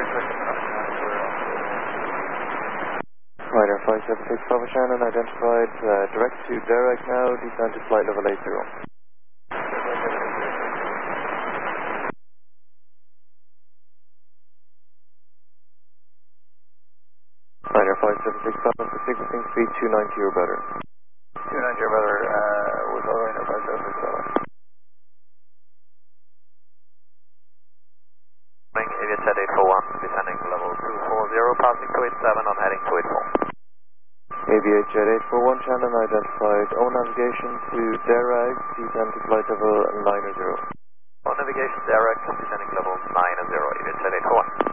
Ryder 576 Papa Shannon identified, direct to Derek now, descend to flight level 80. Ryder 576 Papa for sequencing speed 290 or better. 290 or better, with Ryder 576 Papa. Aviajet 841, descending to level 240, passing 287 on heading 284. Aviajet 841 Shannon identified, O navigation to Derek, descend to flight level 90. On navigation direct, descending level 90, Aviajet 841.